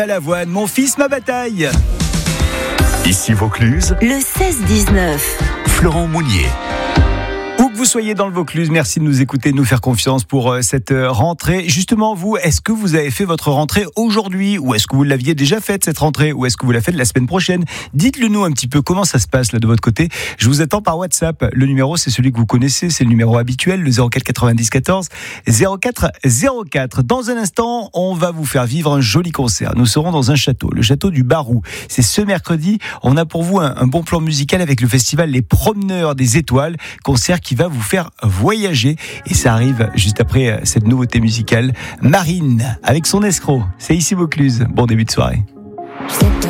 À l'avoine, mon fils, ma bataille. Ici Vaucluse, le 16-19. Florent Mounier. Où que vous soyez dans le Vaucluse, merci de nous écouter, de nous faire confiance pour cette rentrée. Justement, vous, est-ce que vous avez fait votre rentrée aujourd'hui? Ou est-ce que vous l'aviez déjà faite, cette rentrée? Ou est-ce que vous la faites la semaine prochaine? Dites-le nous un petit peu, comment ça se passe là de votre côté? Je vous attends par WhatsApp. Le numéro, c'est celui que vous connaissez, c'est le numéro habituel, le 04 90 14 04 04. Dans un instant, on va vous faire vivre un joli concert. Nous serons dans un château, le château du Barou. C'est ce mercredi. On a pour vous un bon plan musical avec le festival Les Promeneurs des Étoiles, concert qui va vous faire voyager. Et ça arrive juste après cette nouveauté musicale. Marine, avec son escroc. C'est ici Vaucluse. Bon début de soirée.